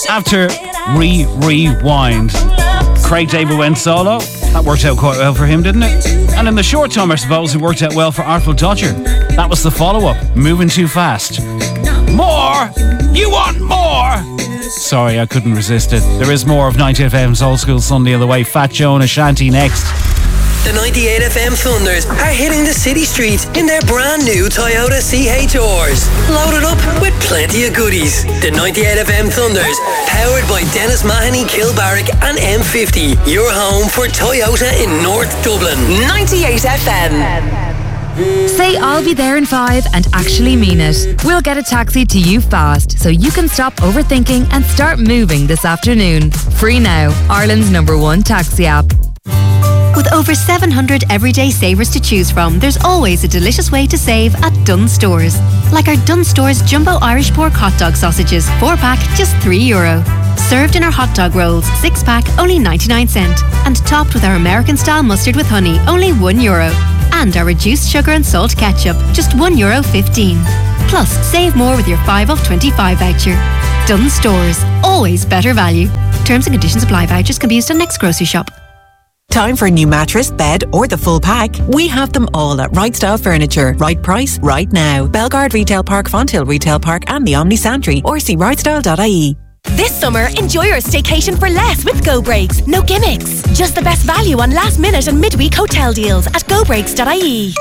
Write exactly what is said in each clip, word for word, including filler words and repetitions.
after Re-Rewind. Craig David went solo. That worked out quite well for him, didn't it? And in the short term, I suppose, it worked out well for Artful Dodger. That was the follow-up, Moving Too Fast. More! You want more! Sorry, I couldn't resist it. There is more of ninety F M's Old School Sunday on the way. Fat Joe and Ashanti next. The ninety-eight F M Thunders are hitting the city streets in their brand new Toyota C H Rs. Loaded up with plenty of goodies. The ninety-eight F M Thunders, powered by Dennis Mahoney, Kilbarrack and M fifty. Your home for Toyota in North Dublin. ninety-eight F M. Say I'll be there in five and actually mean it. We'll get a taxi to you fast so you can stop overthinking and start moving this afternoon. Free now, Ireland's number one taxi app. With over seven hundred everyday savers to choose from, there's always a delicious way to save at Dunnes Stores. Like our Dunnes Stores Jumbo Irish Pork Hot Dog Sausages, four pack, just three euro. Served in our hot dog rolls, six pack, only ninety-nine cent. And topped with our American style mustard with honey, only one euro. And our reduced sugar and salt ketchup, just one euro fifteen. Plus, save more with your five off twenty-five voucher. Dunnes Stores, always better value. Terms and conditions apply. Vouchers can be used on next grocery shop. Time for a new mattress, bed or the full pack? We have them all at Right Style Furniture. Right price, right now. Belgard Retail Park, Fonthill Retail Park and the Omni Santry, or see right style dot I E. This summer, enjoy your staycation for less with Go Breaks. No gimmicks. Just the best value on last minute and midweek hotel deals at go breaks dot I E.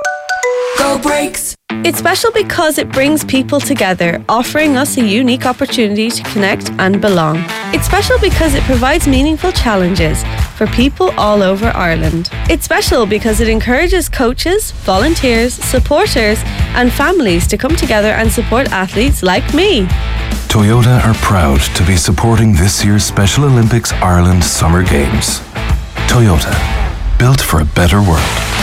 Go Breaks. It's special because it brings people together, offering us a unique opportunity to connect and belong. It's special because it provides meaningful challenges for people all over Ireland. It's special because it encourages coaches, volunteers, supporters and families to come together and support athletes like me. Toyota are proud to be supporting this year's Special Olympics Ireland Summer Games. Toyota, built for a better world.